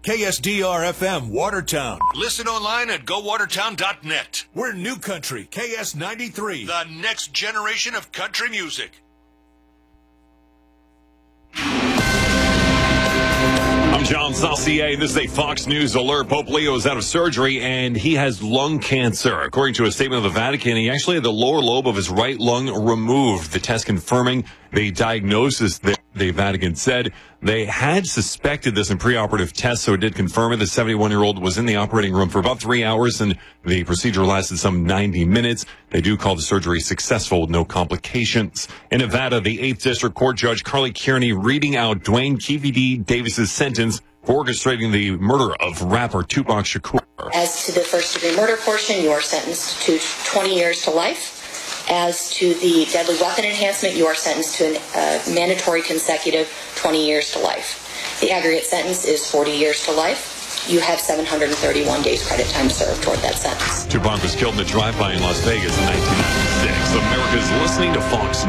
KSDR-FM Watertown. Listen online at GoWatertown.net. We're New Country, KS93, the next generation of country music. I'm John Saucier, and this is a Fox News alert. Pope Leo is out of surgery, and he has lung cancer. According to a statement of the Vatican, he actually had the lower lobe of his right lung removed. The test confirming the diagnosis that the Vatican said they had suspected this in preoperative tests, so it did confirm it. The 71-year-old was in the operating room for about 3 hours, and the procedure lasted some 90 minutes. They do call the surgery successful with no complications. In Nevada, the 8th District Court Judge Carly Kearney reading out Dwayne Keefe D. Davis's sentence for orchestrating the murder of rapper Tupac Shakur. As to the first-degree murder portion, you are sentenced to 20 years to life. As to the deadly weapon enhancement, you are sentenced to a mandatory consecutive 20 years to life. The aggregate sentence is 40 years to life. You have 731 days credit time served toward that sentence. Tupac was killed in a drive-by in Las Vegas in 1996. America's listening to Fox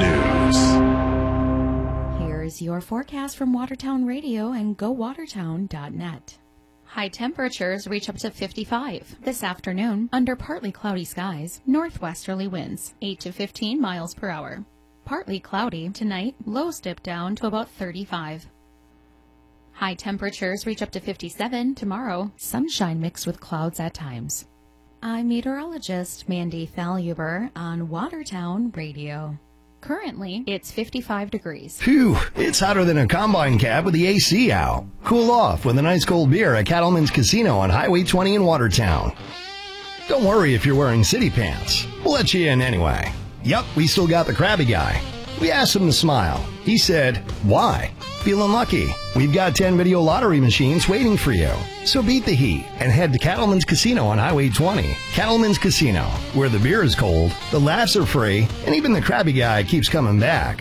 News. Here's your forecast from Watertown Radio and GoWatertown.net. High temperatures reach up to 55. This afternoon, under partly cloudy skies, northwesterly winds, 8 to 15 miles per hour. Partly cloudy tonight, lows dip down to about 35. High temperatures reach up to 57 tomorrow, sunshine mixed with clouds at times. I'm meteorologist Mandy Thalhuber on Watertown Radio. Currently, it's 55 degrees. Phew, it's hotter than a combine cab with the AC out. Cool off with a nice cold beer at Cattleman's Casino on Highway 20 in Watertown. Don't worry if you're wearing city pants. We'll let you in anyway. Yup, we still got the crabby guy. We asked him to smile. He said, why? Feeling lucky. We've got 10 video lottery machines waiting for you. So beat the heat and head to Cattleman's Casino on Highway 20. Cattleman's Casino, where the beer is cold, the laughs are free, and even the crabby guy keeps coming back.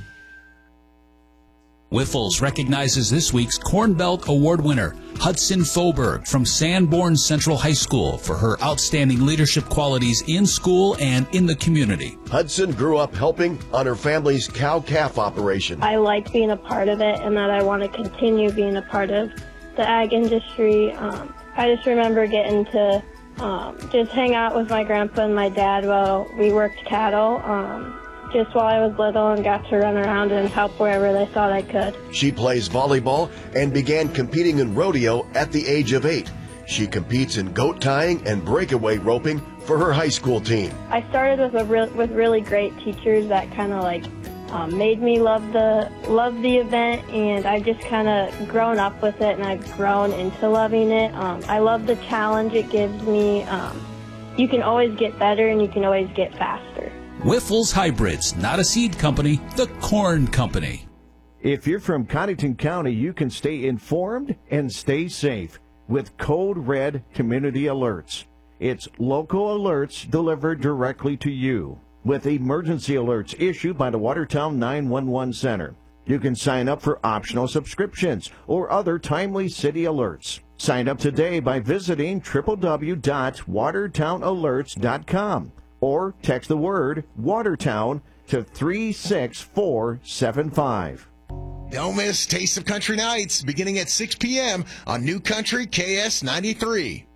Whiffles recognizes this week's Corn Belt Award winner, Hudson Foberg from Sanborn Central High School, for her outstanding leadership qualities in school and in the community. Hudson grew up helping on her family's cow-calf operation. I like being a part of it, and that I want to continue being a part of the ag industry. I just remember getting to just hang out with my grandpa and my dad while we worked cattle. Just while I was little, and got to run around and help wherever they thought I could. She plays volleyball and began competing in rodeo at the age of 8. She competes in goat tying and breakaway roping for her high school team. I started with really great teachers that kind of made me love the event, and I've just kind of grown up with it, and I've grown into loving it. I love the challenge it gives me. You can always get better, and you can always get faster. Whiffles Hybrids, not a seed company, the corn company. If you're from Cottington County, you can stay informed and stay safe with Code Red Community Alerts. It's local alerts delivered directly to you with emergency alerts issued by the Watertown 911 Center. You can sign up for optional subscriptions or other timely city alerts. Sign up today by visiting www.watertownalerts.com. or text the word Watertown to 36475. Don't miss Taste of Country Nights beginning at 6 p.m. on New Country KS93.